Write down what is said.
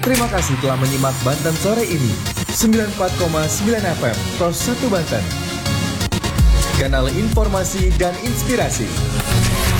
Terima kasih telah menyimak Banten Sore ini. 94,9 FM, Pros 1 Banten. Kanal informasi dan inspirasi.